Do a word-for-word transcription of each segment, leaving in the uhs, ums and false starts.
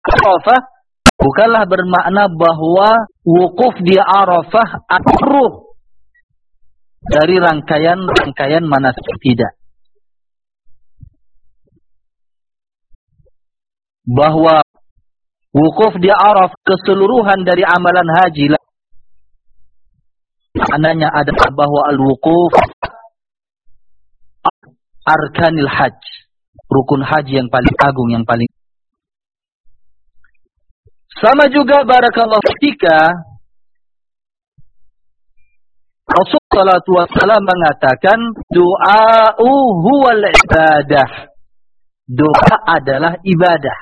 Arafah bukanlah bermakna bahwa wukuf di Arafah akruh dari rangkaian-rangkaian manasik, tidak. Bahwa wukuf di Arafah keseluruhan dari amalan haji, maknanya adalah bahwa al-wukuf arkanil hajj, rukun haji yang paling agung, yang paling. Sama juga barakallahu ketika Rasulullah sallallahu alaihi wasallam mengatakan du'a'u huwal ibadah. Doa adalah ibadah.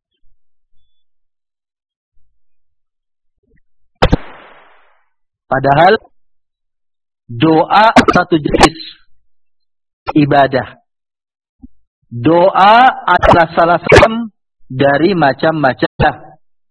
Padahal doa satu jenis ibadah. Doa adalah salah satu dari macam-macam.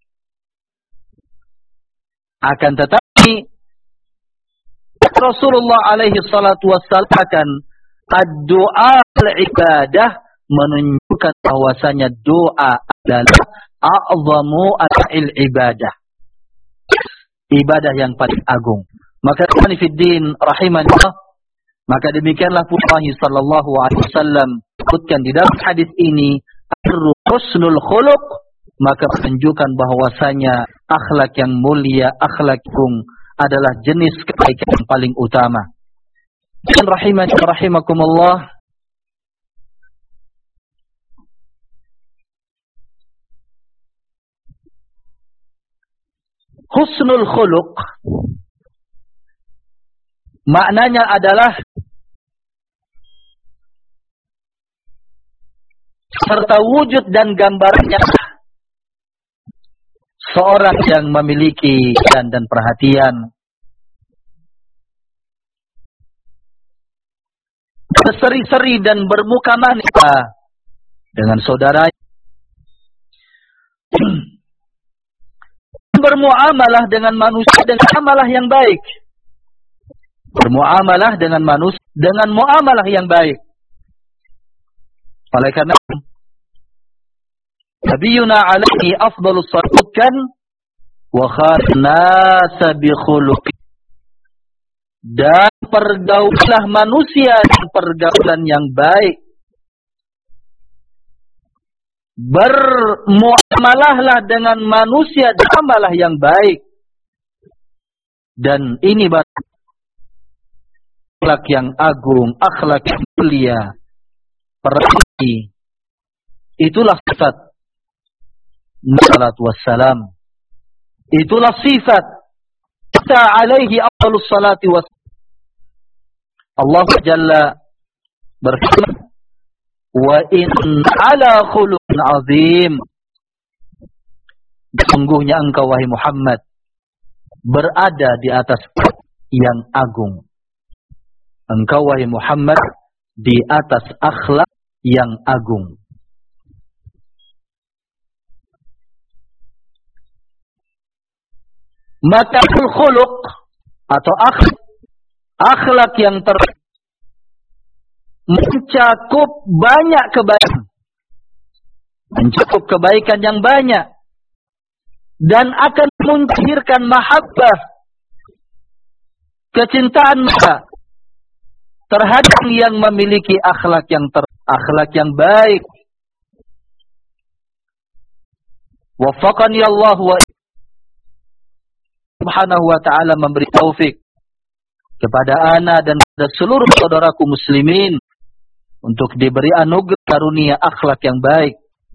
Akan tetapi Rasulullah alaihi salatu wassalam akan ad-doa al-ibadah menunjukkan bahwasanya doa adalah a'zamu al-ibadah. Ibadah yang paling agung. Maka fiddin rahimanillah, maka demikianlah Rasulullah sallallahu alaihi wasallam sebutkan di dalam hadis ini husnul khuluq, maka menunjukkan bahwasanya akhlak yang mulia, akhlak yang adalah jenis kebaikan yang paling utama. Dan rahimani rahimakumullah, husnul khuluq maknanya adalah serta wujud dan gambarnya seorang yang memiliki dan dan perhatian, berseri-seri dan bermuka manis dengan saudara, bermuamalah dengan manusia dengan amalah yang baik, bermuamalah dengan manusia dengan muamalah yang baik. Oleh karena Nabiyuna alaihi afdalus salatan wa kharnasa bi khuluqi, dan pergaulah manusia dengan pergaulan yang baik, bermuamalahlah dengan manusia dengan amalah yang baik, dan ini akhlak yang agung, akhlak yang mulia, perhati. Itulah sifat Salatu wassalam. Itulah sifat kita alaihi afdalus salati wassalam. Allah Jalla berfirman, wa in ala khuluqin azim, sesungguhnya engkau wahai Muhammad berada di atas yang agung. Engkau wahai Muhammad di atas akhlak yang agung. Maka khuluq atau akhlak, akhlak yang ter mencakup banyak kebaikan, mencakup kebaikan yang banyak, dan akan melahirkan mahabbah, kecintaan mereka terhadap yang memiliki akhlak yang ter akhlak yang baik. Waffaqani Allah wa Subhanahu wa ta'ala memberi taufik kepada ana dan kepada seluruh saudaraku muslimin untuk diberi anugerah karunia akhlak yang baik.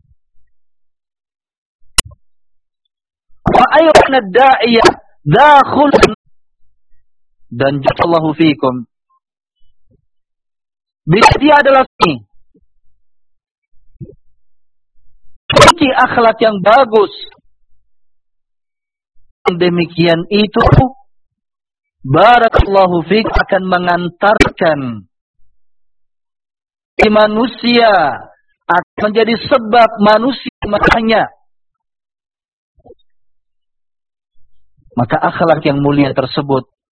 Wa ayyuhan ad-da'iyah dakhul, dan jazakallahu fiikum, bila dia adalah ini memiliki akhlak yang bagus, demikian itu barakallahu fiik akan mengantarkan di manusia, akan menjadi sebab manusia makanya. Maka akhlak yang mulia tersebut